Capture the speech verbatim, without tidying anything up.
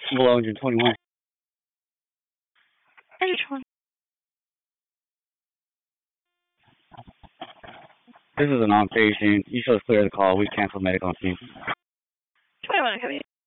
below one twenty-one. Are you trying? This is an on patient. You should clear the call. We cancel medical on scene. twenty-one, come in.